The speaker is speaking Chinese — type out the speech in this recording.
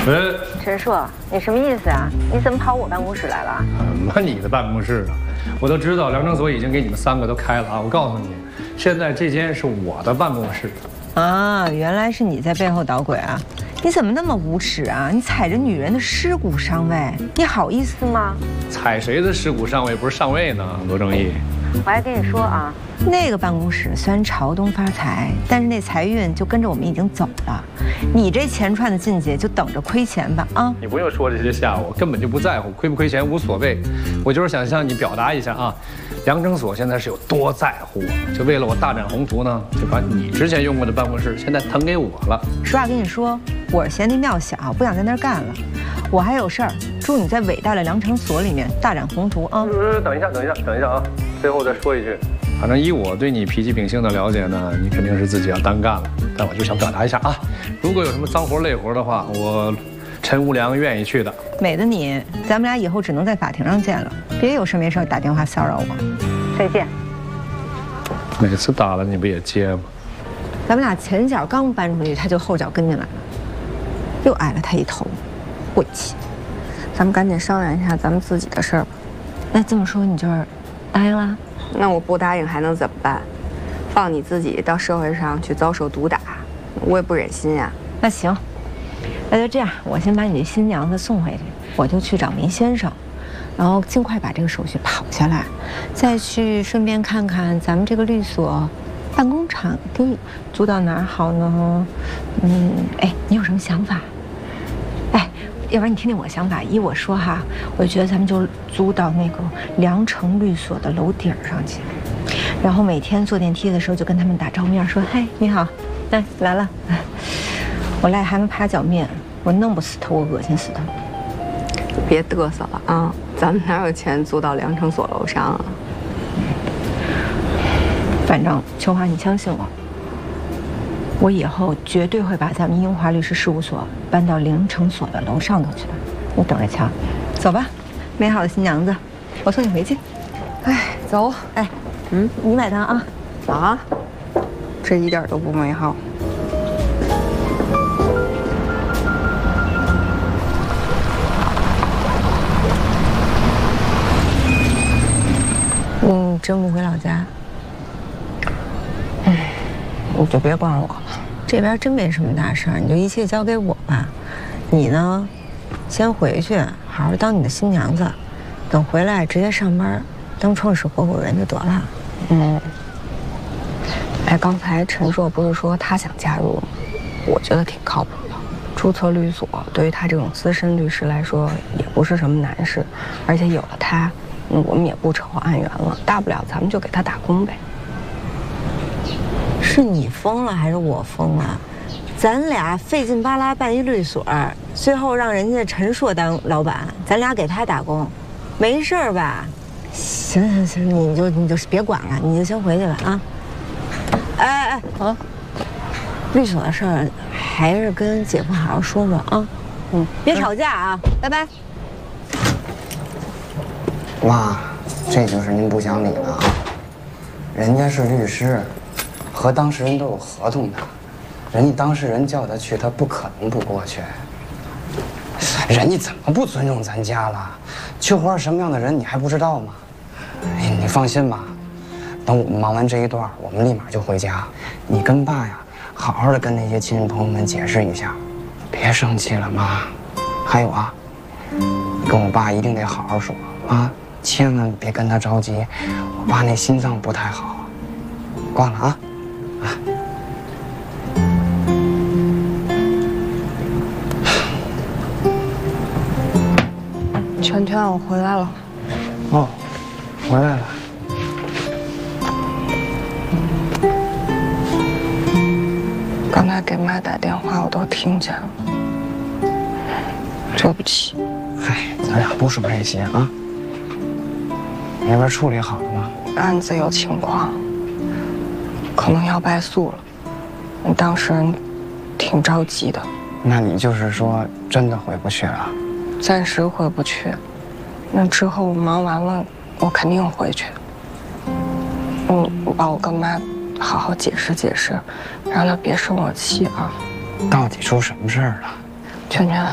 喂， 陈硕，你什么意思啊？你怎么跑我办公室来了？ 什么你的办公室啊？我都知道梁正所已经给你们3个都开了啊！我告诉你，现在这间是我的办公室。 啊，原来是你在背后捣鬼啊！你怎么那么无耻啊？你踩着女人的尸骨上位，你好意思吗？ 踩谁的尸骨上位不是上位呢？罗正义， 我还跟你说啊，那个办公室虽然朝东发财，但是那财运就跟着我们已经走了。你这钱串的进去，就等着亏钱吧啊！ 你不用说这些吓我，根本就不在乎，亏不亏钱无所谓。我就是想向你表达一下啊，梁正所现在是有多在乎我，就为了我大展宏图呢，就把你之前用过的办公室现在腾给我了。 实话跟你说，我是嫌那庙小，不想在那儿干了。我还有事儿，祝你在伟大的梁城所里面大展宏图啊！ 等一下啊！最后再说一句，反正以我对你脾气秉性的了解呢，你肯定是自己要单干了。但我就想表达一下啊，如果有什么脏活累活的话，我陈无良愿意去的。 美的你，咱们俩以后只能在法庭上见了，别有事没事打电话骚扰我。再见。 每次打了你不也接吗？ 咱们俩前脚刚搬出去，他就后脚跟进来了，又挨了他一头，晦气。 咱们赶紧商量一下咱们自己的事儿吧。 那这么说你就是答应了？ 那我不答应还能怎么办？放你自己到社会上去遭受毒打，我也不忍心呀。 那行，那就这样，我先把你这新娘子送回去，我就去找明先生，然后尽快把这个手续跑下来，再去顺便看看咱们这个律所办公场地租到哪儿好呢？哎，你有什么想法？哎，要不然你听听我想法，依我说哈，我觉得咱们就租到那个梁城律所的楼顶上去，然后每天坐电梯的时候就跟他们打照面，说嗨你好，哎来了，我癞蛤蟆趴脚面，我弄不死他，我恶心死他。 别嘚瑟了啊！咱们哪有钱租到梁城所楼上啊？ 反正秋华，你相信我，我以后绝对会把咱们英华律师事务所搬到梁城所的楼上头去的。你等着瞧。走吧，美好的新娘子，我送你回去。 哎，走。 哎，你买单啊。 啊？这一点都不美好。 真不回老家？ 你就别管我了。 这边真没什么大事儿，你就一切交给我吧。你呢，先回去好好当你的新娘子，等回来直接上班，当创始合伙人就得了。 哎，刚才陈硕不是说他想加入吗？我觉得挺靠谱的。注册律所对于他这种资深律师来说也不是什么难事，而且有了他，我们也不扯案源了，大不了咱们就给他打工呗。 是你疯了还是我疯了？咱俩费劲巴拉办一律所，最后让人家陈硕当老板，咱俩给他打工，没事吧？行，你就别管了，你就先回去吧啊！哎，律所的事儿还是跟姐夫好好说说啊。别吵架啊，拜拜。 妈，这就是您不讲理了啊！人家是律师，和当事人都有合同的，人家当事人叫他去，他不可能不过去。人家怎么不尊重咱家了？秋花是什么样的人，你还不知道吗？哎，你放心吧，等我们忙完这一段，我们立马就回家。你跟爸呀，好好的跟那些亲戚朋友们解释一下，别生气了，妈。还有啊，你跟我爸一定得好好说啊。千万别跟他着急，我爸那心脏不太好。挂了啊！ 圈圈，我回来了。 哦，回来了。 刚才给妈打电话，我都听见了。对不起。 嗨，咱俩不说这些啊。那边处理好了吗？ 案子有情况，可能要败诉了。当事人挺着急的。 那你就是说真的回不去了？ 暂时回不去，那之后忙完了，我肯定回去。帮我跟妈好好解释解释，让她别生我气啊。 到底出什么事儿了？ 圈圈，